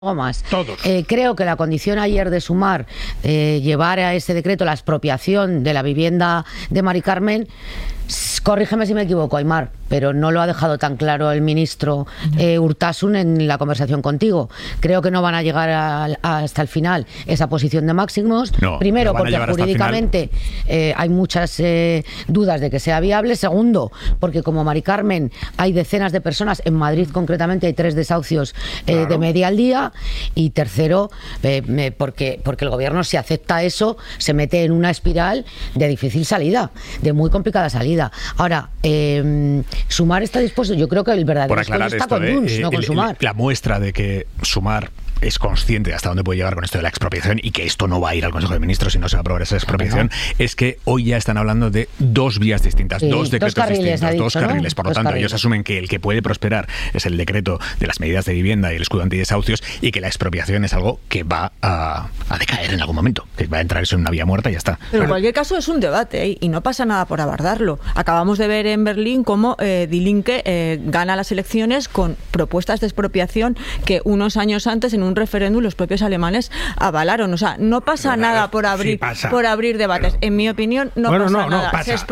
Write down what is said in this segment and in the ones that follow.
más. Todos. Creo que la condición ayer de Sumar llevar a ese decreto la expropiación de la vivienda de Mari Carmen, corrígeme si me equivoco, Aimar, pero no lo ha dejado tan claro el ministro Urtasun en la conversación contigo. Creo que no van a llegar hasta el final esa posición de máximos. No, primero, porque jurídicamente hay muchas dudas de que sea viable. Segundo, porque como Mari Carmen hay decenas de personas, en Madrid concretamente hay 3 desahucios de media al día. Y tercero, porque el gobierno, si acepta eso, se mete en una espiral de difícil salida, de muy complicada salida. Ahora, Sumar está dispuesto. Yo creo que el verdadero escollo está con Junts, no con Sumar. La muestra de que Sumar es consciente de hasta dónde puede llegar con esto de la expropiación y que esto no va a ir al Consejo de Ministros si no se va a aprobar esa expropiación, es que hoy ya están hablando de 2 vías distintas, 2 decretos distintos, 2 carriles. Por lo tanto, ellos asumen que el que puede prosperar es el decreto de las medidas de vivienda y el escudo antidesahucios, y que la expropiación es algo que va a decaer en algún momento, que va a entrar eso en una vía muerta y ya está. Pero en cualquier caso es un debate, y no pasa nada por abordarlo. Acabamos de ver en Berlín cómo Die Linke gana las elecciones con propuestas de expropiación que unos años antes en un referéndum los propios alemanes avalaron. O sea, no pasa nada por abrir debates. En mi opinión, no pasa nada. Se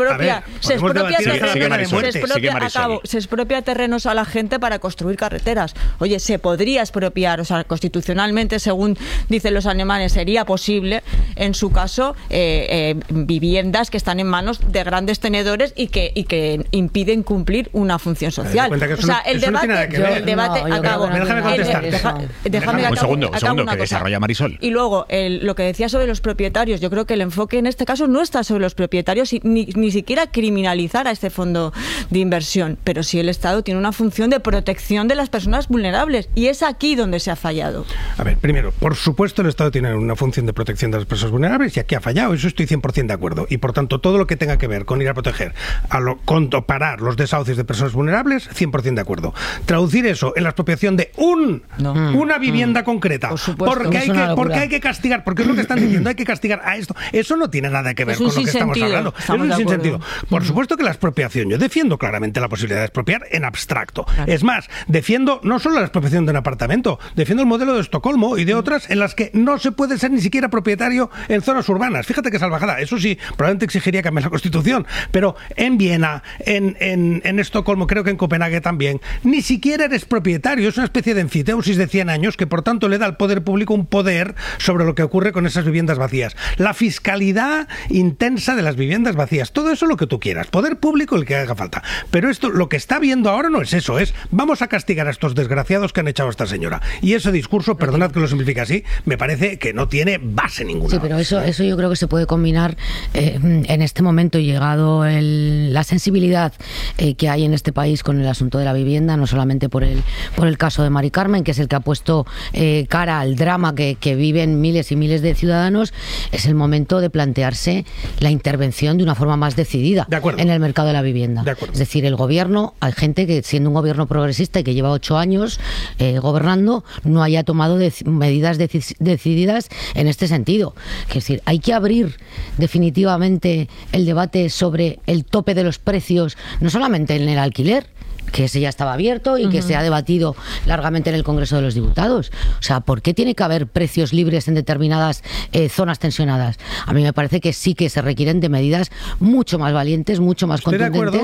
expropia terrenos a la gente para construir carreteras. Oye, se podría expropiar, o sea, constitucionalmente, según dicen los alemanes, sería posible, en su caso, viviendas que están en manos de grandes tenedores y que impiden cumplir una función social. O sea, el debate acabo. Déjame contestar. Déjame un segundo, que desarrolla Marisol. Y luego, lo que decía sobre los propietarios, yo creo que el enfoque en este caso no está sobre los propietarios, ni siquiera criminalizar a este fondo de inversión, pero sí el Estado tiene una función de protección de las personas vulnerables, y es aquí donde se ha fallado. A ver, primero, por supuesto el Estado tiene una función de protección de las personas vulnerables, y aquí ha fallado, eso estoy 100% de acuerdo, y por tanto todo lo que tenga que ver con ir a proteger, con parar los desahucios de personas vulnerables, 100% de acuerdo. Traducir eso en la expropiación de una vivienda concreta, porque hay que castigar, porque es lo que están diciendo, hay que castigar a esto. Eso no tiene nada que ver con lo que estamos hablando. Es un sinsentido. Por supuesto que la expropiación, yo defiendo claramente la posibilidad de expropiar en abstracto. Claro. Es más, defiendo no solo la expropiación de un apartamento, defiendo el modelo de Estocolmo y de otras en las que no se puede ser ni siquiera propietario en zonas urbanas. Fíjate qué salvajada. Eso sí, probablemente exigiría cambiar la Constitución, pero en Viena, en Estocolmo, creo que en Copenhague también, ni siquiera eres propietario. Es una especie de enfiteusis de 100 años que por tanto le da al poder público un poder sobre lo que ocurre con esas viviendas vacías. La fiscalidad intensa de las viviendas vacías. Todo eso lo que tú quieras. Poder público el que haga falta. Pero esto, lo que está viendo ahora no es eso. Es vamos a castigar a estos desgraciados que han echado a esta señora. Y ese discurso, perdonad que lo simplifique así, me parece que no tiene base ninguna. Sí, pero eso yo creo que se puede combinar en este momento, llegado la sensibilidad que hay en este país con el asunto de la vivienda, no solamente por el caso de Mari Carmen, que es el que ha puesto cara al drama que viven miles y miles de ciudadanos. Es el momento de plantearse la intervención de una forma más decidida en el mercado de la vivienda. Es decir, el gobierno, hay gente que, siendo un gobierno progresista y que lleva 8 años gobernando, no haya tomado medidas decididas en este sentido. Es decir, hay que abrir definitivamente el debate sobre el tope de los precios, no solamente en el alquiler, que ese ya estaba abierto y que se ha debatido largamente en el Congreso de los Diputados. O sea, ¿por qué tiene que haber precios libres en determinadas zonas tensionadas? A mí me parece que sí que se requieren de medidas mucho más valientes, mucho más contundentes,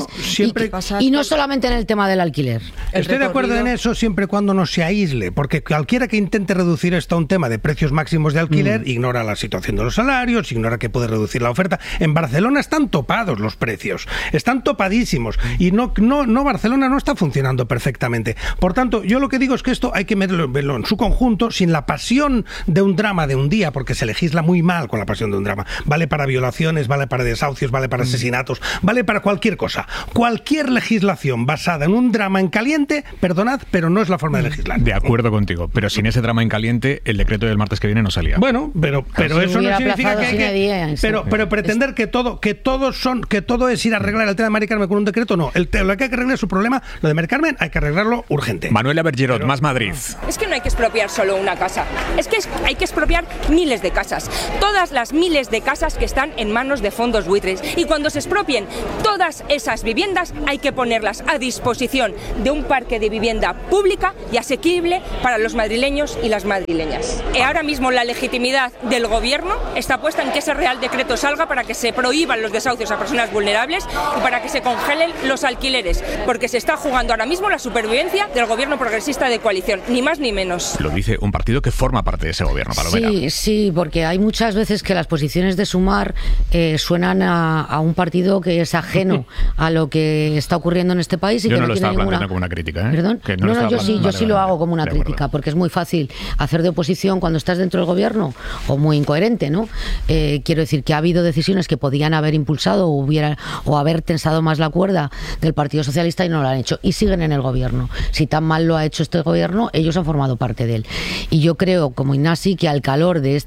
y no solamente en el tema del alquiler. Estoy de acuerdo en eso siempre y cuando no se aísle, porque cualquiera que intente reducir esto a un tema de precios máximos de alquiler ignora la situación de los salarios, ignora que puede reducir la oferta. En Barcelona están topados los precios, están topadísimos, y no Barcelona no está funcionando perfectamente. Por tanto, yo lo que digo es que esto hay que verlo en su conjunto, sin la pasión de un drama de un día, porque se legisla muy mal con la pasión de un drama. Vale para violaciones, vale para desahucios, vale para asesinatos, vale para cualquier cosa. Cualquier legislación basada en un drama en caliente, perdonad, pero no es la forma de legislar. De acuerdo contigo, pero sin ese drama en caliente, el decreto del martes que viene no salía. Bueno, pero eso no significa que hay que... Pero pretender que todo es ir a arreglar el tema de Mari Carmen con un decreto, no. Lo que hay que arreglar es su problema lo de Mari Carmen hay que arreglarlo urgente. Manuela Bergerot, Más Madrid. Es que no hay que expropiar solo una casa, es que hay que expropiar miles de casas, todas las miles de casas que están en manos de fondos buitres, y cuando se expropien todas esas viviendas hay que ponerlas a disposición de un parque de vivienda pública y asequible para los madrileños y las madrileñas. Ahora mismo la legitimidad del gobierno está puesta en que ese Real Decreto salga para que se prohíban los desahucios a personas vulnerables y para que se congelen los alquileres, porque se está jugando ahora mismo la supervivencia del gobierno progresista de coalición, ni más ni menos. Lo dice un partido que forma parte de ese gobierno, Palomera. Sí, porque hay muchas veces que las posiciones de Sumar suenan a un partido que es ajeno a lo que está ocurriendo en este país y yo que no lo tiene estaba ninguna... planteando como una crítica, ¿eh? ¿Perdón? Que yo sí lo hago como una crítica, porque es muy fácil hacer de oposición cuando estás dentro del gobierno, o muy incoherente, ¿no? Quiero decir que ha habido decisiones que podían haber impulsado o haber tensado más la cuerda del Partido Socialista y no lo han hecho, y siguen en el gobierno. Si tan mal lo ha hecho este gobierno, ellos han formado parte de él. Y yo creo, como Ignasi, que al calor de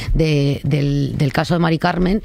del caso de Mari Carmen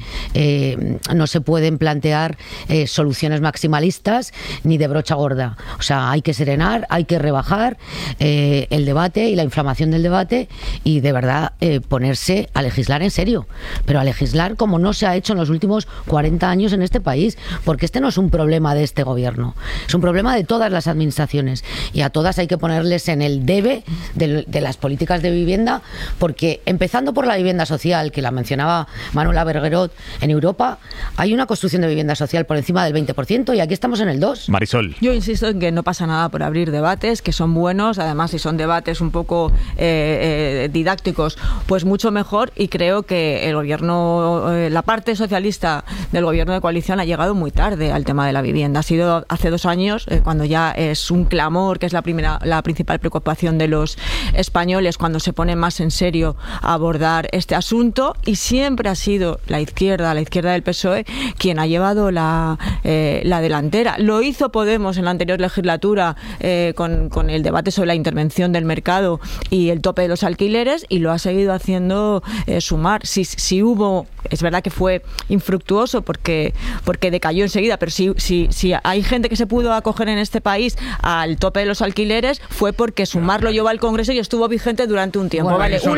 no se pueden plantear soluciones maximalistas ni de brocha gorda. O sea, hay que serenar, hay que rebajar el debate y la inflamación del debate y de verdad ponerse a legislar en serio, pero a legislar como no se ha hecho en los últimos 40 años en este país, porque este no es un problema de este gobierno, es un problema de todas las administraciones y a todas hay que ponerles en el debe de las políticas de vivienda, porque empezando por la vivienda social, que la mencionaba Manuela Bergerot, en Europa hay una construcción de vivienda social por encima del 20% y aquí estamos en el 2%. Marisol. Yo insisto en que no pasa nada por abrir debates, que son buenos, además si son debates un poco didácticos, pues mucho mejor, y creo que el gobierno, la parte socialista del gobierno de coalición ha llegado muy tarde al tema de la vivienda. Ha sido hace 2 años, cuando ya es un clamor, que es la principal preocupación de los españoles, cuando se pone más en serio a abordar este asunto, y siempre ha sido la izquierda del PSOE, quien ha llevado la delantera. Lo hizo Podemos en la anterior legislatura con el debate sobre la intervención del mercado y el tope de los alquileres, y lo ha seguido haciendo Sumar. Si hubo, es verdad que fue infructuoso porque decayó enseguida, pero si hay gente que se pudo acoger en este país al tope de los alquileres fue porque Sumar lo llevó al Congreso y estuvo vigente durante un tiempo. Bueno, un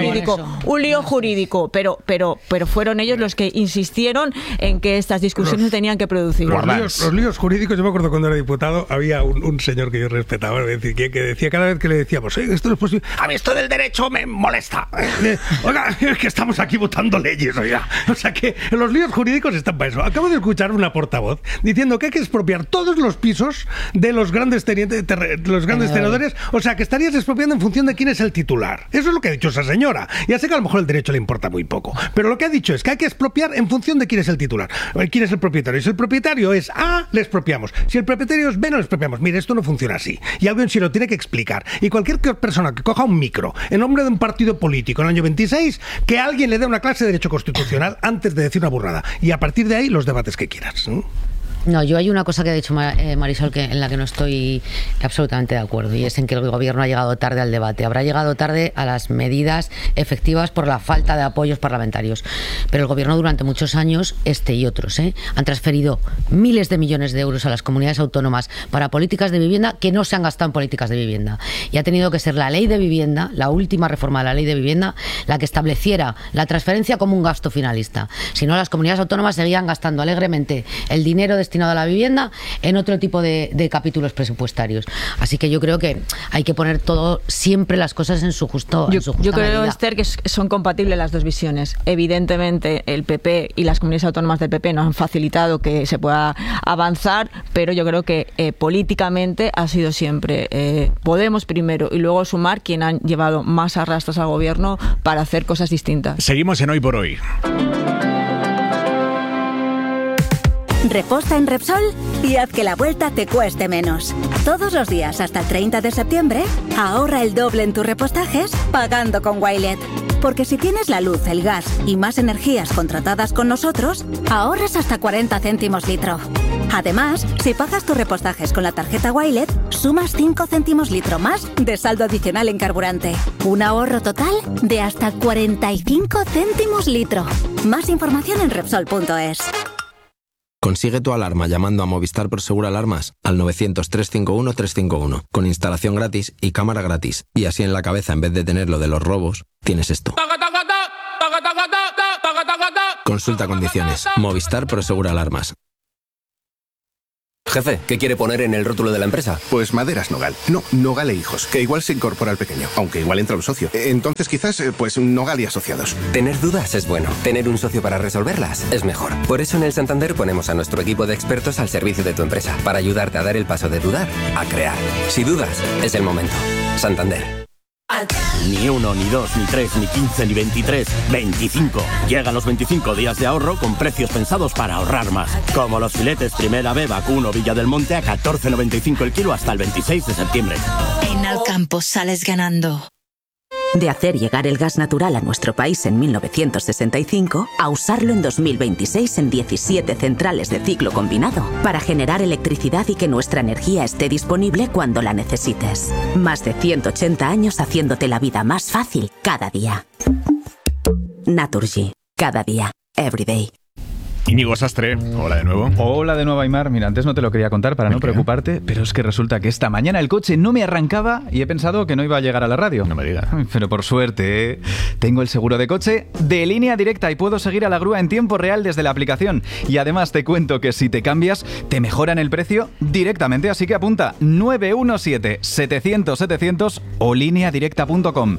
lío jurídico, pero fueron ellos los que insistieron en que estas discusiones tenían que producir. Los líos jurídicos, yo me acuerdo cuando era diputado, había un señor que yo respetaba, es decir, que decía cada vez que le decíamos, esto no es posible, a mí esto del derecho me molesta. Oiga, es que estamos aquí votando leyes, oiga. O sea que los líos jurídicos están para eso. Acabo de escuchar una portavoz diciendo que hay que expropiar todos los pisos de los grandes tenedores, o sea que estarías expropiando en función de quién es el titular. Eso es lo que ha dicho esa señora. Ya sé que a lo mejor el derecho le importa muy poco, pero lo que ha dicho es que hay que expropiar en función de quién es el titular, quién es el propietario. Si el propietario es A, le expropiamos. Si el propietario es B, no le expropiamos. Mire, esto no funciona así. Y alguien sí lo tiene que explicar. Y cualquier persona que coja un micro en nombre de un partido político en el año 26, que alguien le dé una clase de derecho constitucional antes de decir una burrada. Y a partir de ahí, los debates que quieras. No, yo hay una cosa que ha dicho Marisol en la que no estoy absolutamente de acuerdo, y es en que el gobierno ha llegado tarde al debate. Habrá llegado tarde a las medidas efectivas por la falta de apoyos parlamentarios. Pero el gobierno durante muchos años, este y otros, han transferido miles de millones de euros a las comunidades autónomas para políticas de vivienda que no se han gastado en políticas de vivienda. Y ha tenido que ser la ley de vivienda, la última reforma de la ley de vivienda, la que estableciera la transferencia como un gasto finalista. Si no, las comunidades autónomas seguían gastando alegremente el dinero destinado a la vivienda en otro tipo de capítulos presupuestarios. Así que yo creo que hay que poner todo, siempre las cosas en su justa Yo creo, medida. Esther, que son compatibles las dos visiones. Evidentemente, el PP y las comunidades autónomas del PP nos han facilitado que se pueda avanzar, pero yo creo que políticamente ha sido siempre Podemos primero y luego Sumar quien han llevado más arrastras al gobierno para hacer cosas distintas. Seguimos en Hoy por Hoy. Reposta en Repsol y haz que la vuelta te cueste menos. Todos los días hasta el 30 de septiembre, ahorra el doble en tus repostajes pagando con Wilet. Porque si tienes la luz, el gas y más energías contratadas con nosotros, ahorras hasta 40 céntimos litro. Además, si pagas tus repostajes con la tarjeta Wilet, sumas 5 céntimos litro más de saldo adicional en carburante. Un ahorro total de hasta 45 céntimos litro. Más información en Repsol.es. Consigue tu alarma llamando a Movistar Prosegur Alarmas al 900-351-351, con instalación gratis y cámara gratis. Y así en la cabeza, en vez de tener lo de los robos, tienes esto. Consulta condiciones. Movistar Prosegur Alarmas. Jefe, ¿qué quiere poner en el rótulo de la empresa? Pues Maderas Nogal. No, Nogal e Hijos, que igual se incorpora al pequeño, aunque igual entra un socio. Entonces quizás, pues Nogal y Asociados. Tener dudas es bueno. Tener un socio para resolverlas es mejor. Por eso en el Santander ponemos a nuestro equipo de expertos al servicio de tu empresa, para ayudarte a dar el paso de dudar a crear. Si dudas, es el momento. Santander. Ni 1, ni 2, ni 3, ni 15, ni 23, 25. Llegan los 25 días de ahorro con precios pensados para ahorrar más. Como los filetes Primera B Vacuno Villa del Monte a 14,95 el kilo hasta el 26 de septiembre. En Alcampo sales ganando. De hacer llegar el gas natural a nuestro país en 1965 a usarlo en 2026 en 17 centrales de ciclo combinado para generar electricidad y que nuestra energía esté disponible cuando la necesites. Más de 180 años haciéndote la vida más fácil cada día. Naturgy. Cada día. Every day. Íñigo Sastre, hola de nuevo. Hola de nuevo, Aimar. Mira, antes no te lo quería contar para no preocuparte, pero es que resulta que esta mañana el coche no me arrancaba y he pensado que no iba a llegar a la radio. No me digas. Pero por suerte, tengo el seguro de coche de Línea Directa y puedo seguir a la grúa en tiempo real desde la aplicación. Y además te cuento que si te cambias, te mejoran el precio directamente, así que apunta 917-700-700 o lineadirecta.com.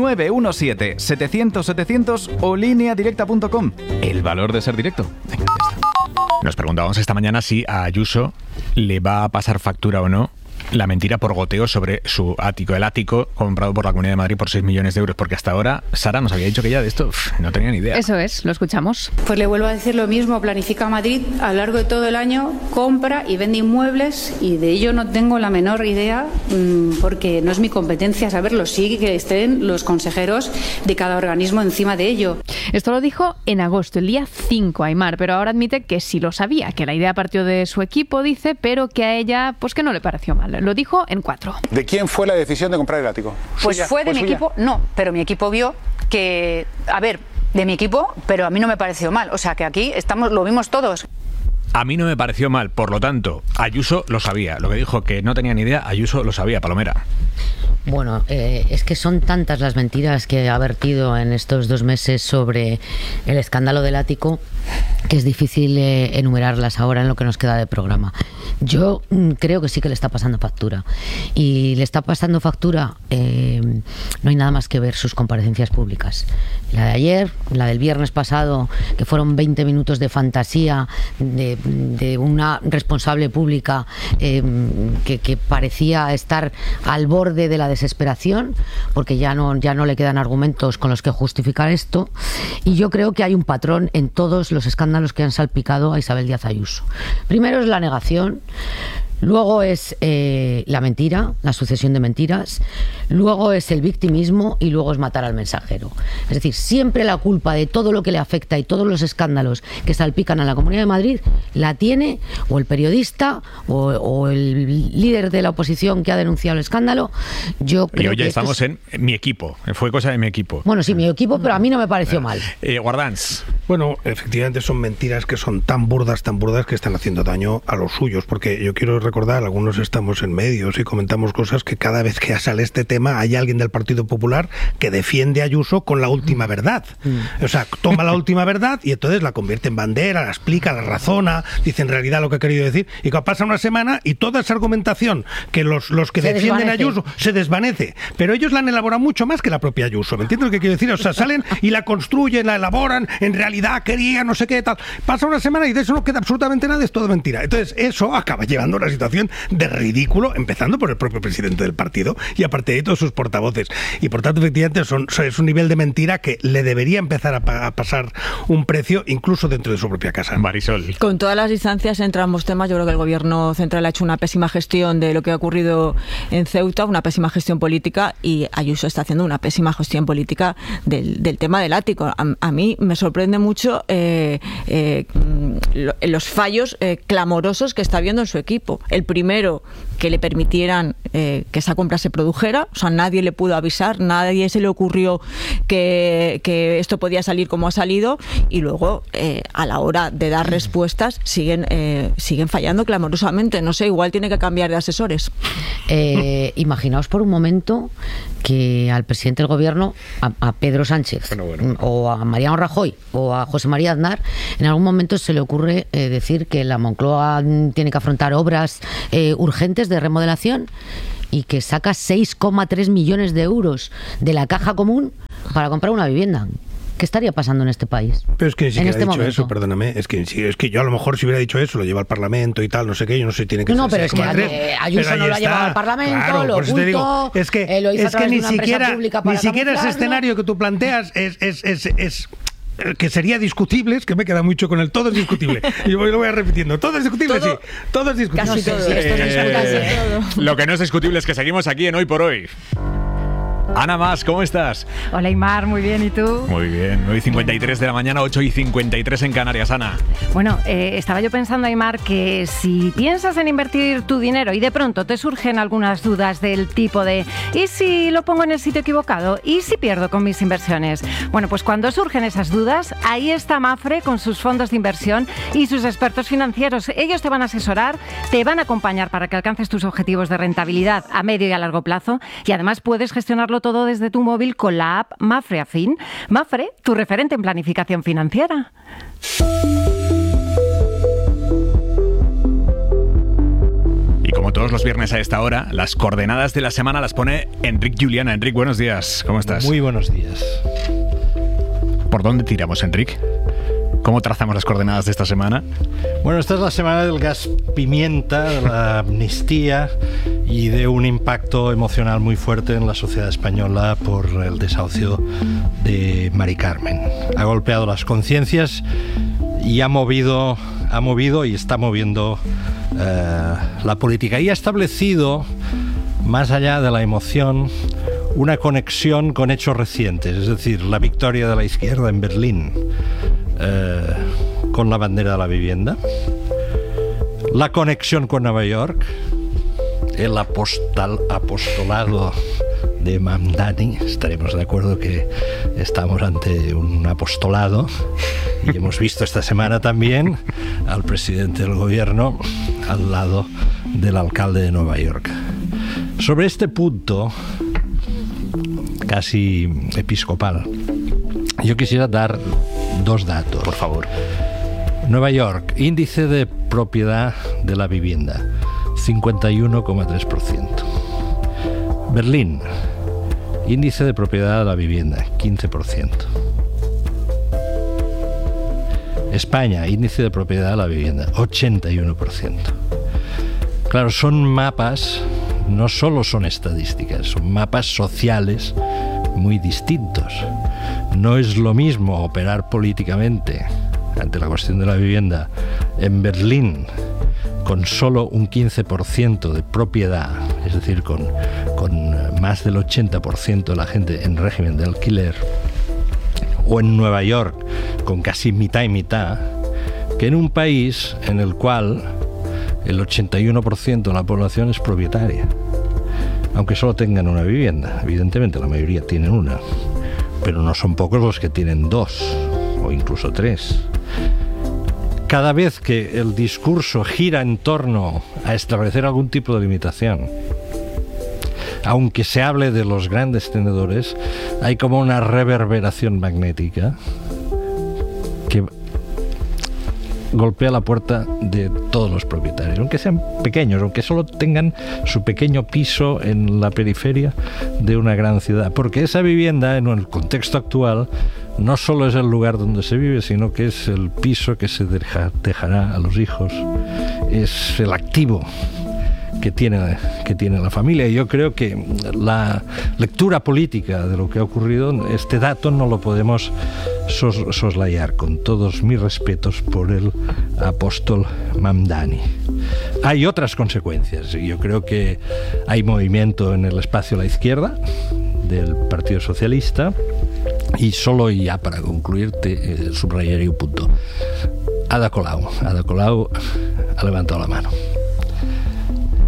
917-700-700 o lineadirecta.com. El valor de ser directo. Venga, ya está. Nos preguntábamos esta mañana si a Ayuso le va a pasar factura o no la mentira por goteo sobre su ático, el ático comprado por la Comunidad de Madrid por 6 millones de euros, porque hasta ahora Sara nos había dicho que ella de esto no tenía ni idea. Eso es, lo escuchamos. Pues le vuelvo a decir lo mismo, Planifica Madrid a lo largo de todo el año compra y vende inmuebles y de ello no tengo la menor idea porque no es mi competencia saberlo, sí que estén los consejeros de cada organismo encima de ello. Esto lo dijo en agosto, el día 5, Aimar, pero ahora admite que sí lo sabía, que la idea partió de su equipo, dice, pero que a ella pues que no le pareció mal. Lo dijo en 4. ¿De quién fue la decisión de comprar el ático? Pues fue de mi equipo, no, pero mi equipo vio que, a ver, de mi equipo, pero a mí no me pareció mal, o sea que aquí lo vimos todos. A mí no me pareció mal, por lo tanto, Ayuso lo sabía. Lo que dijo que no tenía ni idea, Ayuso lo sabía, Palomera. Bueno, es que son tantas las mentiras que ha vertido en estos 2 meses sobre el escándalo del ático que es difícil enumerarlas ahora en lo que nos queda de programa. Yo creo que sí que le está pasando factura. Y le está pasando factura, no hay nada más que ver sus comparecencias públicas. La de ayer, la del viernes pasado, que fueron 20 minutos de fantasía de una responsable pública que parecía estar al borde de la desesperación, porque ya no le quedan argumentos con los que justificar esto. Y yo creo que hay un patrón en todos los escándalos que han salpicado a Isabel Díaz Ayuso. Primero es la negación, luego es la mentira, la sucesión de mentiras, luego es el victimismo y luego es matar al mensajero. Es decir, siempre la culpa de todo lo que le afecta y todos los escándalos que salpican a la Comunidad de Madrid la tiene o el periodista o el líder de la oposición que ha denunciado el escándalo. Yo creo ya estamos en mi equipo, fue cosa de mi equipo. Bueno, sí, mi equipo, pero a mí no me pareció mal. Guardans. Bueno, efectivamente son mentiras que son tan burdas que están haciendo daño a los suyos, porque yo quiero recordar, algunos estamos en medios y comentamos cosas que cada vez que sale este tema hay alguien del Partido Popular que defiende a Ayuso con la última verdad. O sea, toma la última verdad y entonces la convierte en bandera, la explica, la razona, dice en realidad lo que ha querido decir, y pasa una semana y toda esa argumentación que los que defienden a Ayuso se desvanece, pero ellos la han elaborado mucho más que la propia Ayuso, ¿me entiendes lo que quiero decir? O sea, salen y la construyen, la elaboran, en realidad quería no sé qué tal, pasa una semana y de eso no queda absolutamente nada, es todo mentira. Entonces eso acaba llevando a una situación de ridículo, empezando por el propio presidente del partido y aparte de todos sus portavoces, y por tanto efectivamente es un nivel de mentira que le debería empezar a pasar un precio incluso dentro de su propia casa. Marisol. Con todas las distancias entre ambos temas, yo creo que el gobierno central ha hecho una pésima gestión de lo que ha ocurrido en Ceuta, una pésima gestión política, y Ayuso está haciendo una pésima gestión política del tema del ático. A mí me sorprende mucho los fallos clamorosos que está viendo en su equipo. El primero, que le permitieran que esa compra se produjera, o sea, nadie le pudo avisar, nadie se le ocurrió que esto podía salir como ha salido, y luego a la hora de dar respuestas siguen fallando clamorosamente. No sé, igual tiene que cambiar de asesores. Imaginaos por un momento que al presidente del gobierno, a Pedro Sánchez, o a Mariano Rajoy, o a José María Aznar, en algún momento se le ocurre decir que la Moncloa tiene que afrontar obras urgentes de remodelación y que saca 6,3 millones de euros de la caja común para comprar una vivienda. ¿Qué estaría pasando en este país? Pero es que ni siquiera este ha dicho momento? eso, perdóname. Es que yo a lo mejor si hubiera dicho eso, lo lleva al Parlamento y tal, no sé qué, yo no sé, tiene que ser. No, pero es que Ayuso no lo ha llevado al Parlamento, claro, lo ocultó, te digo, es que ni siquiera ese escenario que tú planteas es que sería discutible, es que me queda mucho con el todo es discutible. Y yo lo voy repitiendo, todo es discutible, sí, todo es discutible. Casi todo. Lo que no es discutible es que seguimos aquí en Hoy por Hoy. Ana Mas, ¿cómo estás? Hola Aymar, muy bien, ¿y tú? Muy bien, 9:53 de la mañana, 8:53 en Canarias, Ana. Bueno, estaba yo pensando, Aymar, que si piensas en invertir tu dinero y de pronto te surgen algunas dudas del tipo de ¿y si lo pongo en el sitio equivocado? ¿Y si pierdo con mis inversiones? Bueno, pues cuando surgen esas dudas, ahí está Mapfre con sus fondos de inversión y sus expertos financieros. Ellos te van a asesorar, te van a acompañar para que alcances tus objetivos de rentabilidad a medio y a largo plazo, y además puedes gestionarlo todo desde tu móvil con la app Mapfre Afin. Mapfre, tu referente en planificación financiera. Y como todos los viernes a esta hora, las coordenadas de la semana las pone Enric Juliana. Enric, buenos días. ¿Cómo estás? Muy buenos días. ¿Por dónde tiramos, Enric? ¿Cómo trazamos las coordenadas de esta semana? Bueno, esta es la semana del gas pimienta, de la amnistía y de un impacto emocional muy fuerte en la sociedad española por el desahucio de Mari Carmen. Ha golpeado las conciencias y ha movido y está moviendo la política. Y ha establecido, más allá de la emoción, una conexión con hechos recientes, es decir, la victoria de la izquierda en Berlín con la bandera de la vivienda, la conexión con Nueva York, el apostolado de Mamdani. Estaremos de acuerdo que estamos ante un apostolado, y hemos visto esta semana también al presidente del gobierno al lado del alcalde de Nueva York. Sobre este punto casi episcopal, yo quisiera dar dos datos. Por favor. Nueva York, índice de propiedad de la vivienda, 51,3%. Berlín, índice de propiedad de la vivienda, 15%. España, índice de propiedad de la vivienda, 81%. Claro, son mapas, no solo son estadísticas, son mapas sociales muy distintos. No es lo mismo operar políticamente ante la cuestión de la vivienda en Berlín con solo un 15% de propiedad, es decir, con más del 80% de la gente en régimen de alquiler, o en Nueva York con casi mitad y mitad, que en un país en el cual el 81% de la población es propietaria, aunque solo tengan una vivienda. Evidentemente la mayoría tienen una, pero no son pocos los que tienen dos o incluso tres. Cada vez que el discurso gira en torno a establecer algún tipo de limitación, aunque se hable de los grandes tenedores, hay como una reverberación magnética que golpea la puerta de todos los propietarios, aunque sean pequeños, aunque solo tengan su pequeño piso en la periferia de una gran ciudad, porque esa vivienda en el contexto actual no solo es el lugar donde se vive, sino que es el piso que se dejará a los hijos, es el activo que tiene la familia. Y yo creo que la lectura política de lo que ha ocurrido, este dato no lo podemos soslayar, con todos mis respetos por el apóstol Mamdani. Hay otras consecuencias. Yo creo que hay movimiento en el espacio de la izquierda del Partido Socialista, y solo ya para concluir te subrayaré un punto. Ada Colau ha levantado la mano.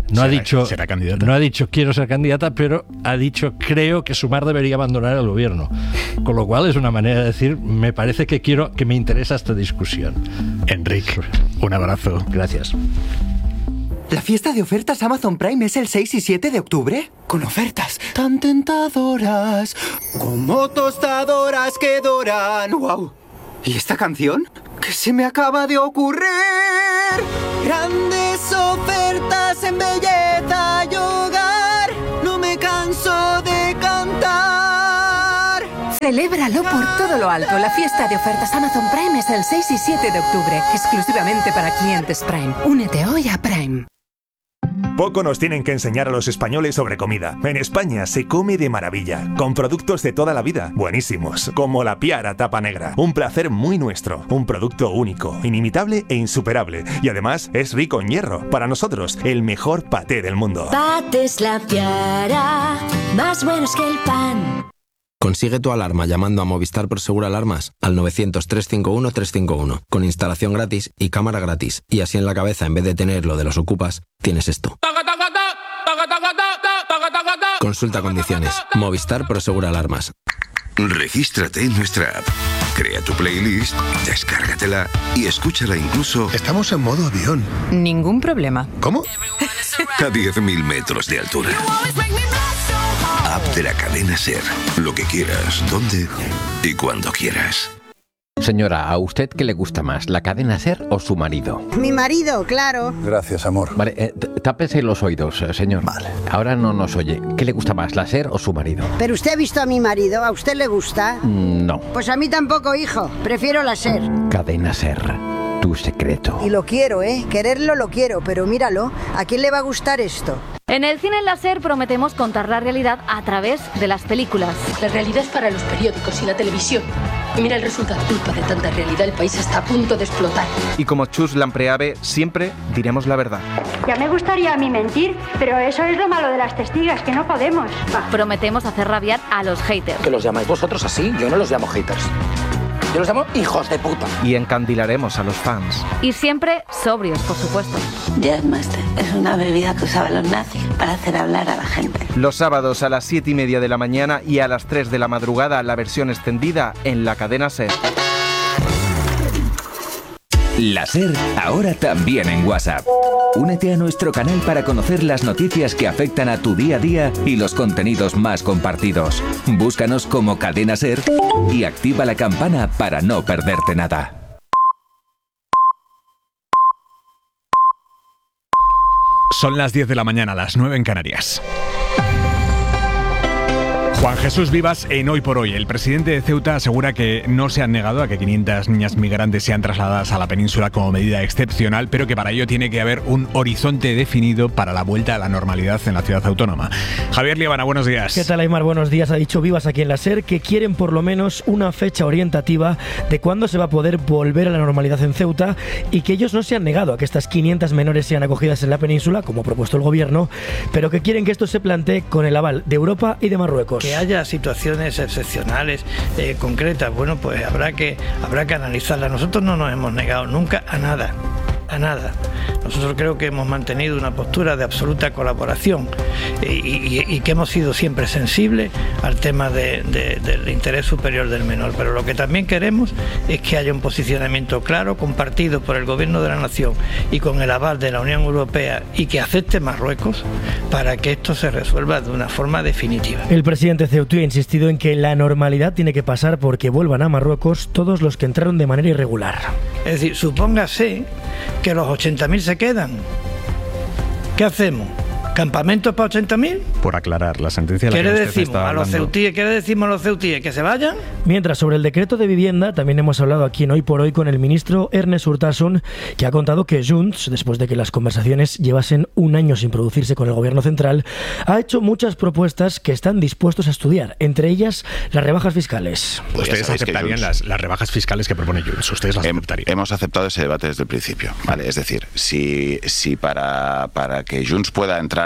No será candidata. No ha dicho quiero ser candidata, pero ha dicho creo que Sumar debería abandonar el gobierno. Con lo cual es una manera de decir me parece que me interesa esta discusión. Enrique, un abrazo. Gracias. ¿La fiesta de ofertas Amazon Prime es el 6 y 7 de octubre? Con ofertas tan tentadoras como tostadoras que doran. ¡Wow! ¿Y esta canción? ¿Qué se me acaba de ocurrir? Grandes ofertas en belleza y hogar. No me canso de cantar. Celébralo por todo lo alto. La fiesta de ofertas Amazon Prime es el 6 y 7 de octubre. Exclusivamente para clientes Prime. Únete hoy a Prime. Poco nos tienen que enseñar a los españoles sobre comida. En España se come de maravilla, con productos de toda la vida, buenísimos, como la Piara tapa negra. Un placer muy nuestro, un producto único, inimitable e insuperable. Y además es rico en hierro. Para nosotros, el mejor paté del mundo. Patés La Piara, más buenos que el pan. Consigue tu alarma llamando a Movistar Prosegur Alarmas al 900-351-351, con instalación gratis y cámara gratis. Y así en la cabeza, en vez de tener lo de los ocupas, tienes esto. Consulta condiciones. Movistar Prosegur Alarmas. Regístrate en nuestra app. Crea tu playlist, descárgatela y escúchala incluso... Estamos en modo avión. Ningún problema. ¿Cómo? A 10.000 metros de altura. App de la cadena SER. Lo que quieras, donde y cuando quieras. Señora, ¿a usted qué le gusta más, la cadena SER o su marido? Mi marido, claro. Gracias, amor. Vale, tápese los oídos, señor. Vale. Ahora no nos oye. ¿Qué le gusta más, la SER o su marido? Pero usted ha visto a mi marido, ¿a usted le gusta? No. Pues a mí tampoco, hijo. Prefiero la SER. Cadena SER, tu secreto. Y lo quiero, quererlo lo quiero, pero míralo, ¿a quién le va a gustar esto? En el cine láser prometemos contar la realidad a través de las películas. La realidad es para los periódicos y la televisión. Y mira el resultado. Culpa de tanta realidad, el país está a punto de explotar. Y como Chus Lampreave, siempre diremos la verdad. Ya me gustaría a mí mentir, pero eso es lo malo de las testigas, que no podemos. Prometemos hacer rabiar a los haters. ¿Que los llamáis vosotros así? Yo no los llamo haters. Yo los llamo hijos de puta. Y encandilaremos a los fans. Y siempre sobrios, por supuesto. Jazzmaster es una bebida que usaban los nazis para hacer hablar a la gente. Los sábados a las 7:30 de la mañana y a las 3 de la madrugada la versión extendida en la cadena SER. La SER ahora también en WhatsApp. Únete a nuestro canal para conocer las noticias que afectan a tu día a día y los contenidos más compartidos. Búscanos como Cadena SER y activa la campana para no perderte nada. Son las 10 de la mañana, las 9 en Canarias. Juan Jesús Vivas en Hoy por Hoy. El presidente de Ceuta asegura que no se han negado a que 500 niñas migrantes sean trasladadas a la península como medida excepcional, pero que para ello tiene que haber un horizonte definido para la vuelta a la normalidad en la ciudad autónoma. Javier Líbana, buenos días. ¿Qué tal, Aymar? Buenos días. Ha dicho Vivas aquí en la SER que quieren por lo menos una fecha orientativa de cuándo se va a poder volver a la normalidad en Ceuta y que ellos no se han negado a que estas 500 menores sean acogidas en la península, como ha propuesto el gobierno, pero que quieren que esto se plantee con el aval de Europa y de Marruecos. Que haya situaciones excepcionales, concretas, bueno, pues habrá que analizarlas. Nosotros no nos hemos negado nunca a nada. Nosotros creo que hemos mantenido una postura de absoluta colaboración y que hemos sido siempre sensibles al tema del interés superior del menor. Pero lo que también queremos es que haya un posicionamiento claro, compartido por el Gobierno de la Nación y con el aval de la Unión Europea y que acepte Marruecos para que esto se resuelva de una forma definitiva. El presidente ceutí ha insistido en que la normalidad tiene que pasar porque vuelvan a Marruecos todos los que entraron de manera irregular. Es decir, supóngase que los 80.000 se quedan. ¿Qué hacemos? ¿Campamentos para 80.000? Por aclarar, la sentencia... ¿Qué le decimos a los ceutíes? ¿Qué le decimos a los ceutíes? ¿Que se vayan? Mientras, sobre el decreto de vivienda, también hemos hablado aquí en Hoy por Hoy con el ministro Ernest Urtasun, que ha contado que Junts, después de que las conversaciones llevasen un año sin producirse con el gobierno central, ha hecho muchas propuestas que están dispuestos a estudiar, entre ellas las rebajas fiscales. ¿Ustedes aceptarían las rebajas fiscales que propone Junts? ¿Ustedes las aceptarían? Hemos aceptado ese debate desde el principio, ¿vale? Es decir, si para que Junts pueda entrar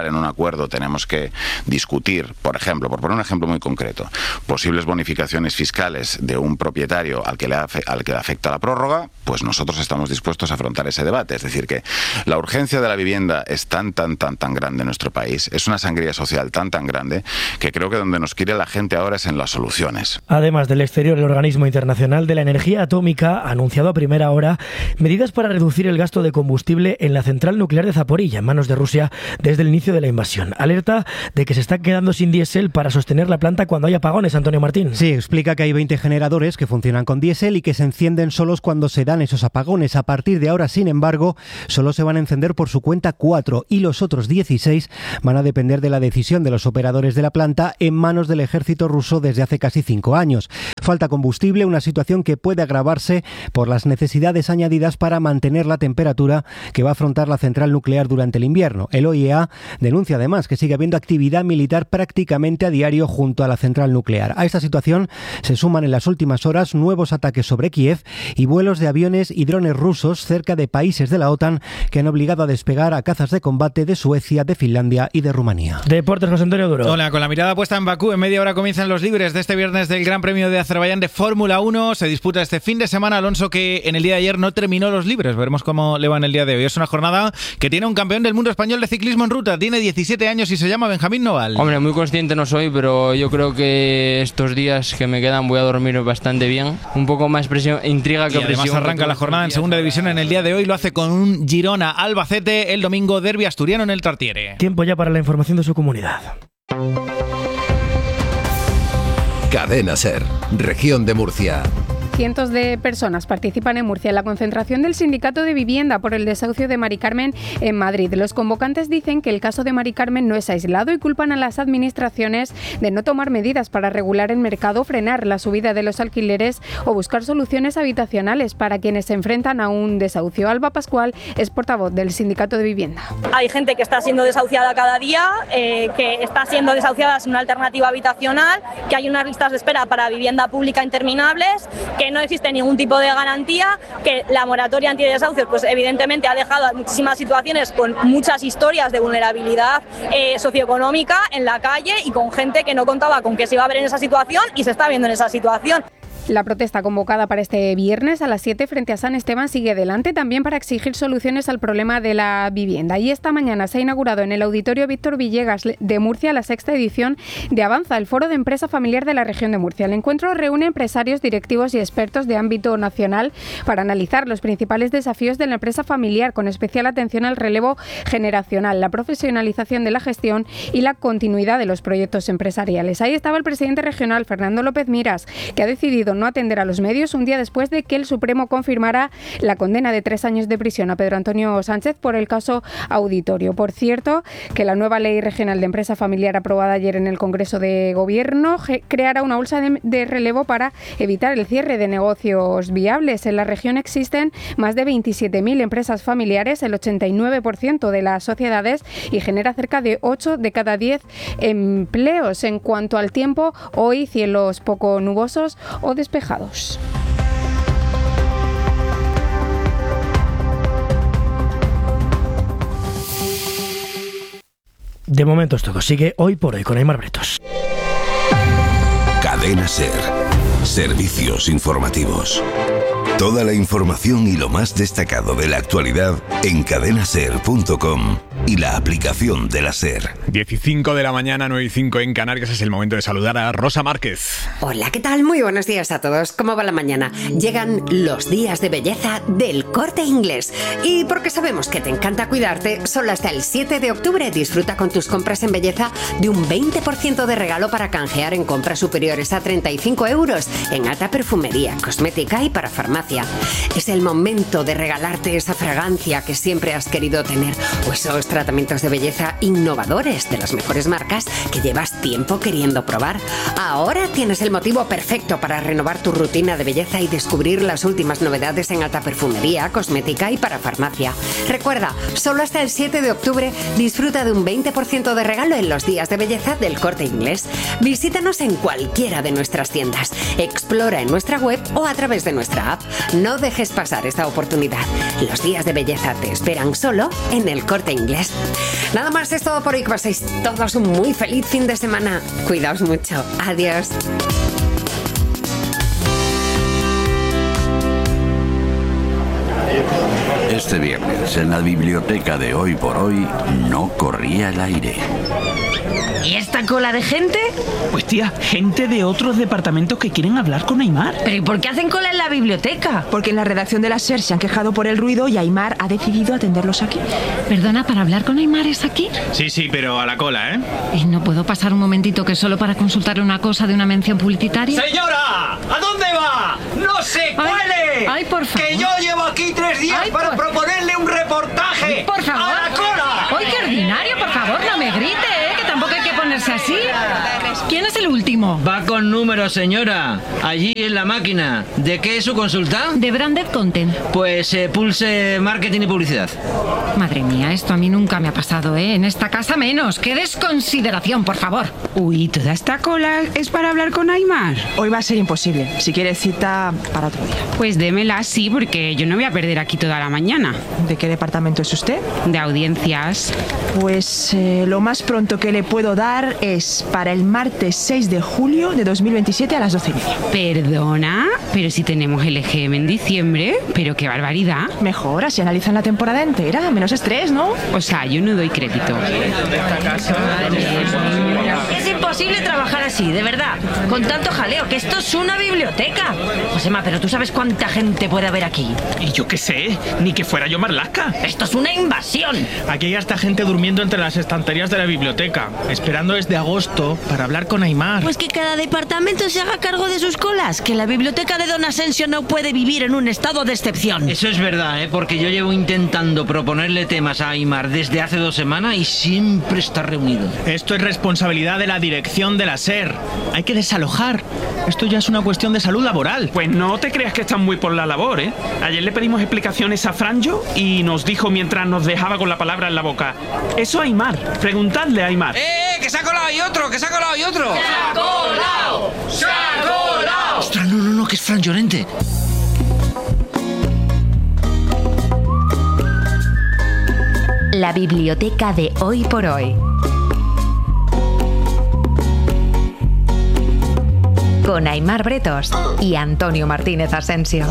entrar en un acuerdo tenemos que discutir, por ejemplo, por poner un ejemplo muy concreto, posibles bonificaciones fiscales de un propietario al que le afecta la prórroga, pues nosotros estamos dispuestos a afrontar ese debate. Es decir, que la urgencia de la vivienda es tan grande en nuestro país, es una sangría social tan grande, que creo que donde nos quiere la gente ahora es en las soluciones. Además del exterior, el Organismo Internacional de la Energía Atómica ha anunciado a primera hora medidas para reducir el gasto de combustible en la central nuclear de Zaporilla, en manos de Rusia, desde el inicio de la invasión. Alerta de que se está quedando sin diésel para sostener la planta cuando hay apagones, Antonio Martín. Sí, explica que hay 20 generadores que funcionan con diésel y que se encienden solos cuando se dan esos apagones. A partir de ahora, sin embargo, solo se van a encender por su cuenta 4 y los otros 16 van a depender de la decisión de los operadores de la planta, en manos del ejército ruso desde hace casi 5 años. Falta combustible, una situación que puede agravarse por las necesidades añadidas para mantener la temperatura que va a afrontar la central nuclear durante el invierno. El OIEA denuncia además que sigue habiendo actividad militar prácticamente a diario junto a la central nuclear. A esta situación se suman en las últimas horas nuevos ataques sobre Kiev y vuelos de aviones y drones rusos cerca de países de la OTAN que han obligado a despegar a cazas de combate de Suecia, de Finlandia y de Rumanía. Deportes, José Antonio Duro. Hola, con la mirada puesta en Bakú, en media hora comienzan los libres de este viernes del Gran Premio de Azerbaiyán de Fórmula 1. Se disputa este fin de semana, Alonso, que en el día de ayer no terminó los libres. Veremos cómo le va en el día de hoy. Es una jornada que tiene un campeón del mundo español de ciclismo en ruta. Tiene 17 años y se llama Benjamín Noval. Hombre, muy consciente no soy, pero yo creo que estos días que me quedan voy a dormir bastante bien. Un poco más presión, intriga que presión. Además arranca la jornada en segunda división en el día de hoy. Lo hace con un Girona Albacete. El domingo derbi asturiano en el Tartiere. Tiempo ya para la información de su comunidad. Cadena SER, Región de Murcia. Cientos de personas participan en Murcia en la concentración del Sindicato de Vivienda por el desahucio de Mari Carmen en Madrid. Los convocantes dicen que el caso de Mari Carmen no es aislado y culpan a las administraciones de no tomar medidas para regular el mercado, frenar la subida de los alquileres o buscar soluciones habitacionales para quienes se enfrentan a un desahucio. Alba Pascual es portavoz del Sindicato de Vivienda. Hay gente que está siendo desahuciada cada día, que está siendo desahuciada sin una alternativa habitacional, que hay unas listas de espera para vivienda pública interminables, que no existe ningún tipo de garantía, que la moratoria antidesahucios pues evidentemente ha dejado muchísimas situaciones con muchas historias de vulnerabilidad socioeconómica en la calle y con gente que no contaba con que se iba a ver en esa situación y se está viendo en esa situación. La protesta convocada para este viernes a las 7 frente a San Esteban sigue adelante también para exigir soluciones al problema de la vivienda. Y esta mañana se ha inaugurado en el Auditorio Víctor Villegas de Murcia la 6ª edición de Avanza, el foro de empresa familiar de la región de Murcia. El encuentro reúne empresarios, directivos y expertos de ámbito nacional para analizar los principales desafíos de la empresa familiar, con especial atención al relevo generacional, la profesionalización de la gestión y la continuidad de los proyectos empresariales. Ahí estaba el presidente regional, Fernando López Miras, que ha decidido no atender a los medios un día después de que el Supremo confirmara la condena de 3 años de prisión a Pedro Antonio Sánchez por el caso Auditorio. Por cierto, que la nueva Ley Regional de Empresa Familiar aprobada ayer en el Congreso de Gobierno creará una bolsa de relevo para evitar el cierre de negocios viables. En la región existen más de 27.000 empresas familiares, el 89% de las sociedades, y genera cerca de 8 de cada 10 empleos. En cuanto al tiempo, hoy cielos poco nubosos o despejados. De momento es todo. Sigue Hoy por Hoy con Aymar Bretos. Cadena SER. Servicios informativos. Toda la información y lo más destacado de la actualidad en cadenaser.com y la aplicación de la SER. 10:05 de la mañana, 9:05 en Canarias. Es el momento de saludar a Rosa Márquez. Hola, ¿qué tal? Muy buenos días a todos. ¿Cómo va la mañana? Llegan los días de belleza del Corte Inglés. Y porque sabemos que te encanta cuidarte, solo hasta el 7 de octubre disfruta con tus compras en belleza de un 20% de regalo para canjear en compras superiores a 35 euros en alta perfumería, cosmética y para farmacia. Es el momento de regalarte esa fragancia que siempre has querido tener o esos tratamientos de belleza innovadores de las mejores marcas que llevas tiempo queriendo probar. Ahora tienes el motivo perfecto para renovar tu rutina de belleza y descubrir las últimas novedades en alta perfumería, cosmética y para farmacia. Recuerda, solo hasta el 7 de octubre disfruta de un 20% de regalo en los días de belleza del Corte Inglés. Visítanos en cualquiera de nuestras tiendas. Explora en nuestra web o a través de nuestra app. No dejes pasar esta oportunidad. Los días de belleza te esperan solo en el Corte Inglés. sociales. Nada más, es todo por hoy. Que paséis todos un muy feliz fin de semana. Cuidaos mucho. Adiós. Este viernes, en la biblioteca de Hoy por Hoy, no corría el aire. ¿Y esta cola de gente? Pues tía, gente de otros departamentos que quieren hablar con Aimar. ¿Pero y por qué hacen cola en la biblioteca? Porque en la redacción de la SER se han quejado por el ruido y Aimar ha decidido atenderlos aquí. Perdona, ¿para hablar con Aimar es aquí? Sí, pero a la cola, ¿eh? ¿Y no puedo pasar un momentito que solo para consultarle una cosa de una mención publicitaria? ¡Señora! ¿A dónde va? ¡No se cuele! Ay, por favor. ¡Que yo llevo aquí 3 días para proponerle un reportaje! ¡Por favor! ¡A la cola! ¡Ay, qué ordinario! Por favor, no me grite, ¿eh? Que tampoco hay que ponerse así. ¿Quién es el último? Va con números, señora. Allí en la máquina. ¿De qué es su consulta? De Branded Content. Pues pulse marketing y publicidad. Madre mía, esto a mí nunca me ha pasado, ¿eh? En esta casa menos. ¡Qué desconsideración, por favor! Uy, ¿toda esta cola es para hablar con Aimar? Hoy va a ser imposible. Si quiere cita para otro día. Pues démela así, porque yo no voy a perder aquí toda la mañana. ¿De qué departamento es usted? De audiencias. Pues lo más pronto que le puedo dar es para el martes 6 de julio de 2027 a las 12:30. ¿Perdona? Pero si tenemos el EGM en diciembre. Pero qué barbaridad. Mejor, así analizan la temporada entera. Menos estrés, ¿no? O sea, yo no doy crédito. Es imposible trabajar así, de verdad. Con tanto jaleo, que esto es una biblioteca. Josema, pero ¿tú sabes cuánta gente puede haber aquí? Y yo qué sé, ni que fuera yo Marlaska. ¡Esto es una invasión! Aquí hay hasta gente durmiendo entre las estanterías de la biblioteca, esperando desde agosto para hablar con Aimar. Pues que cada departamento se haga cargo de sus colas, que la biblioteca de Don Asensio no puede vivir en un estado de excepción. Eso es verdad, porque yo llevo intentando proponerle temas a Aimar desde hace 2 semanas y siempre está reunido. Esto es responsabilidad de la dirección de la SER. Hay que desalojar. Esto ya es una cuestión de salud laboral. Pues no te creas que están muy por la labor, ¿eh? Ayer le pedimos explicaciones a Franjo y nos dijo mientras nos dejaba con la palabra en la boca: eso a Aimar, preguntadle a Aimar. ¡Que se ha colado y otro! ¡Que se ha colado y otro! ¡Se ha colado! ¡Se ha colado! ¡Ostras, no, que es Fran Llorente! La biblioteca de Hoy por Hoy. Con Aimar Bretos y Antonio Martínez Asensio.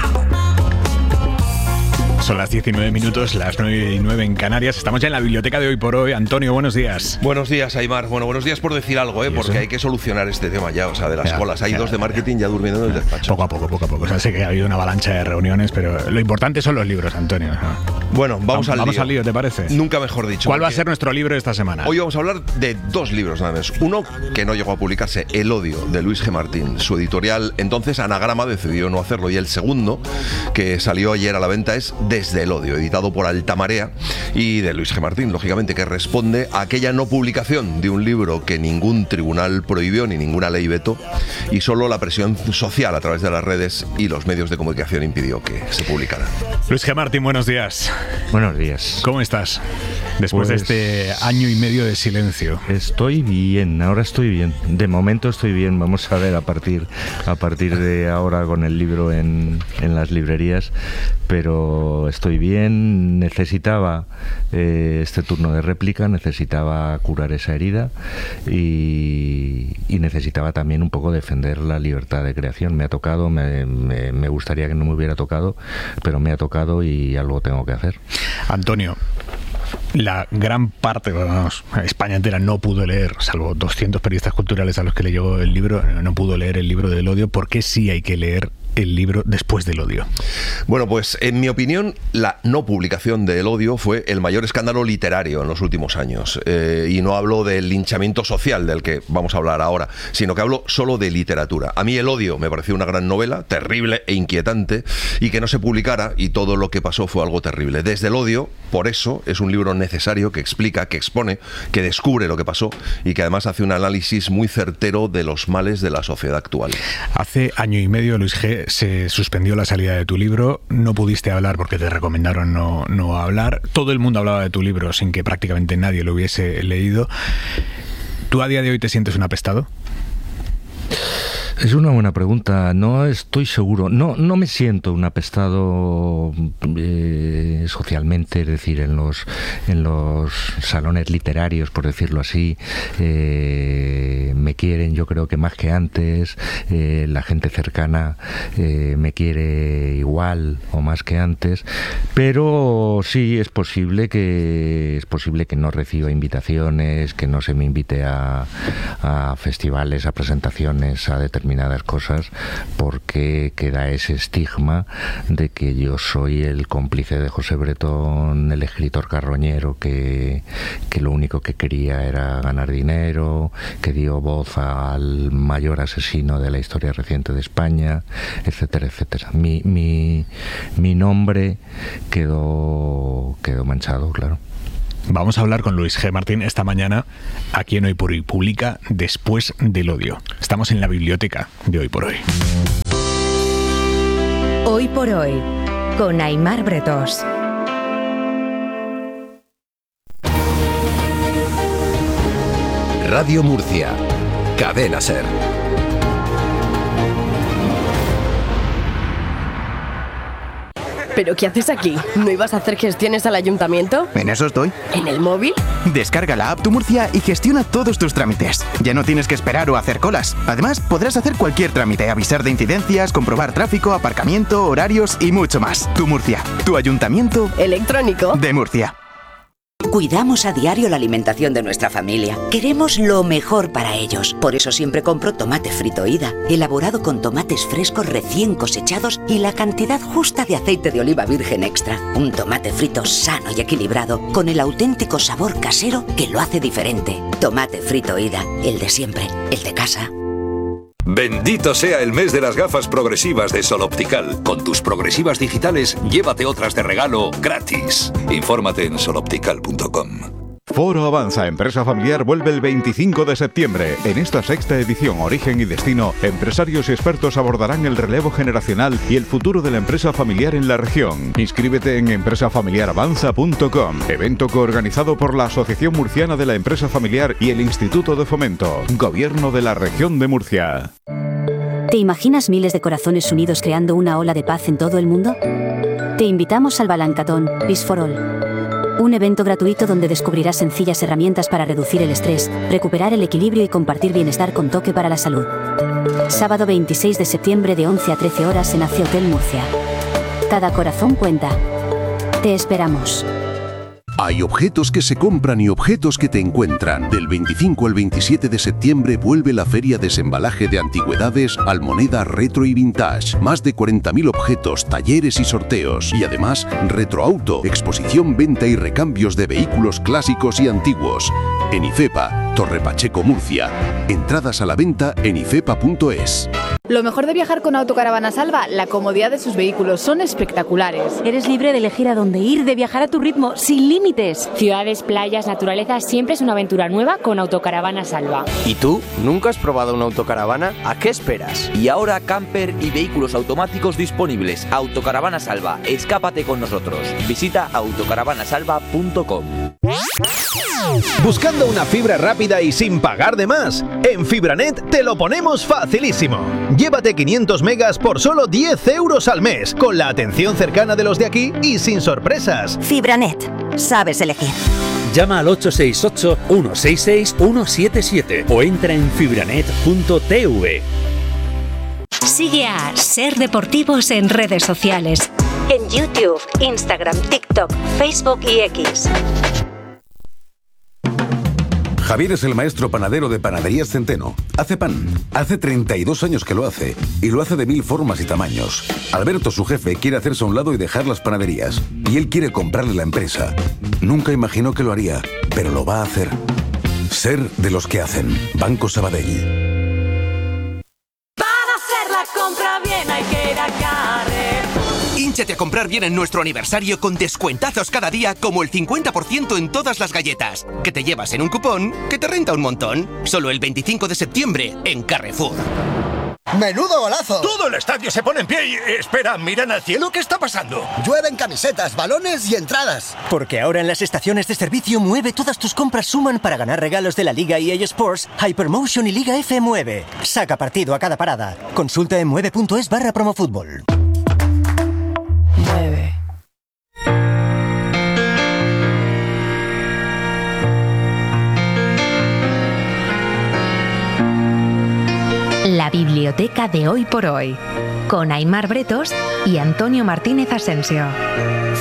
Son las 19 minutos, las 9:09 en Canarias. Estamos ya en la biblioteca de Hoy por Hoy. Antonio, buenos días. Buenos días, Aimar. Bueno, buenos días por decir algo, porque hay que solucionar este tema ya, o sea, de las colas. Hay 2 de marketing ya durmiendo en el despacho. Poco a poco. O sea, sé que ha habido una avalancha de reuniones, pero lo importante son los libros, Antonio. Bueno, vamos al lío, ¿te parece? Nunca mejor dicho. ¿Cuál va a ser nuestro libro de esta semana? Hoy vamos a hablar de 2 libros nada más. Uno que no llegó a publicarse, El odio, de Luis G. Martín. Su editorial, entonces Anagrama, decidió no hacerlo. Y el segundo, que salió ayer a la venta, es Desde el odio, editado por Altamarea y de Luis G. Martín, lógicamente, que responde a aquella no publicación de un libro que ningún tribunal prohibió ni ninguna ley vetó, y solo la presión social a través de las redes y los medios de comunicación impidió que se publicara. Luis G. Martín, buenos días. Buenos días. ¿Cómo estás? Después de este año y medio de silencio. Estoy bien, ahora estoy bien. De momento estoy bien. Vamos a ver a partir de ahora con el libro en las librerías, pero estoy bien. Necesitaba este turno de réplica, necesitaba curar esa herida y necesitaba también un poco defender la libertad de creación. Me ha tocado, me gustaría que no me hubiera tocado, pero me ha tocado y algo tengo que hacer. Antonio, la gran parte, España entera no pudo leer, salvo 200 periodistas culturales a los que le llegó el libro, no pudo leer el libro del odio. ¿Por qué sí hay que leer el libro Después del odio? Bueno, pues en mi opinión, la no publicación de El odio fue el mayor escándalo literario en los últimos años. Y no hablo del linchamiento social del que vamos a hablar ahora, sino que hablo solo de literatura. A mí El odio me pareció una gran novela, terrible e inquietante, y que no se publicara, y todo lo que pasó fue algo terrible. Desde el odio, por eso, es un libro necesario que explica, que expone, que descubre lo que pasó y que además hace un análisis muy certero de los males de la sociedad actual. Hace año y medio, Luis G., se suspendió la salida de tu libro, no pudiste hablar porque te recomendaron no hablar, todo el mundo hablaba de tu libro sin que prácticamente nadie lo hubiese leído. ¿Tú a día de hoy te sientes un apestado? Es una buena pregunta. No estoy seguro. No me siento un apestado socialmente, es decir, en los salones literarios, por decirlo así. Me quieren, yo creo que más que antes. La gente cercana me quiere igual o más que antes. Pero sí es posible que no reciba invitaciones, que no se me invite a festivales, a presentaciones, a determinadas cosas, porque queda ese estigma de que yo soy el cómplice de José Bretón, el escritor carroñero que lo único que quería era ganar dinero, que dio voz al mayor asesino de la historia reciente de España, etcétera, etcétera. Mi nombre quedó manchado, claro. Vamos a hablar con Luis G. Martín esta mañana aquí en Hoy por Hoy Publica Después del Odio. Estamos en la biblioteca de Hoy por Hoy. Hoy por Hoy, con Aimar Bretos. Radio Murcia, Cadena SER. ¿Pero qué haces aquí? ¿No ibas a hacer gestiones al ayuntamiento? En eso estoy. ¿En el móvil? Descarga la app Tu Murcia y gestiona todos tus trámites. Ya no tienes que esperar o hacer colas. Además, podrás hacer cualquier trámite, avisar de incidencias, comprobar tráfico, aparcamiento, horarios y mucho más. Tu Murcia, tu ayuntamiento electrónico de Murcia. Cuidamos a diario la alimentación de nuestra familia. Queremos lo mejor para ellos. Por eso siempre compro tomate frito Ida, elaborado con tomates frescos recién cosechados y la cantidad justa de aceite de oliva virgen extra. Un tomate frito sano y equilibrado, con el auténtico sabor casero que lo hace diferente. Tomate frito Ida, el de siempre, el de casa. Bendito sea el mes de las gafas progresivas de Sol Optical. Con tus progresivas digitales, llévate otras de regalo gratis. Infórmate en soloptical.com. Foro Avanza Empresa Familiar vuelve el 25 de septiembre. En esta sexta edición Origen y Destino, empresarios y expertos abordarán el relevo generacional y el futuro de la empresa familiar en la región. Inscríbete en empresafamiliaravanza.com, evento coorganizado por la Asociación Murciana de la Empresa Familiar y el Instituto de Fomento, Gobierno de la Región de Murcia. ¿Te imaginas miles de corazones unidos creando una ola de paz en todo el mundo? Te invitamos al Balancatón Peace for All. Un evento gratuito donde descubrirás sencillas herramientas para reducir el estrés, recuperar el equilibrio y compartir bienestar con toque para la salud. Sábado 26 de septiembre de 11 a 13 horas en AC Hotel Murcia. Cada corazón cuenta. Te esperamos. Hay objetos que se compran y objetos que te encuentran. Del 25 al 27 de septiembre vuelve la Feria Desembalaje de Antigüedades, Almoneda Retro y Vintage. Más de 40.000 objetos, talleres y sorteos. Y además, Retroauto, exposición, venta y recambios de vehículos clásicos y antiguos. En IFEPA, Torre Pacheco, Murcia. Entradas a la venta en ifepa.es. Lo mejor de viajar con Autocaravana Salva, la comodidad de sus vehículos, son espectaculares. Eres libre de elegir a dónde ir, de viajar a tu ritmo, sin límites. Ciudades, playas, naturaleza, siempre es una aventura nueva con Autocaravana Salva. ¿Y tú? ¿Nunca has probado una autocaravana? ¿A qué esperas? Y ahora camper y vehículos automáticos disponibles. Autocaravana Salva, escápate con nosotros. Visita autocaravanasalva.com. ¿Buscando una fibra rápida y sin pagar de más? En Fibranet te lo ponemos facilísimo. Llévate 500 megas por solo 10 euros al mes, con la atención cercana de los de aquí y sin sorpresas. Fibranet, sabes elegir. Llama al 868-166-177 o entra en fibranet.tv. Sigue a Ser Deportivos en redes sociales. En YouTube, Instagram, TikTok, Facebook y X. Javier es el maestro panadero de Panaderías Centeno. Hace pan. Hace 32 años que lo hace. Y lo hace de 1000 formas y tamaños. Alberto, su jefe, quiere hacerse a un lado y dejar las panaderías. Y él quiere comprarle la empresa. Nunca imaginó que lo haría, pero lo va a hacer. Ser de los que hacen. Banco Sabadell. Para hacer la compra bien hay que ir a Carrefour. Hínchate a comprar bien en nuestro aniversario con descuentazos cada día, como el 50% en todas las galletas, que te llevas en un cupón que te renta un montón. Solo el 25 de septiembre en Carrefour. ¡Menudo golazo! Todo el estadio se pone en pie y... Espera, miran al cielo, ¿qué está pasando? Llueven camisetas, balones y entradas. Porque ahora en las estaciones de servicio Mueve todas tus compras suman para ganar regalos de la Liga EA Sports, Hypermotion y Liga F Mueve. Saca partido a cada parada. Consulta en mueve.es/promofútbol. Mueve. La biblioteca de Hoy por Hoy, con Aimar Bretos y Antonio Martínez Asensio.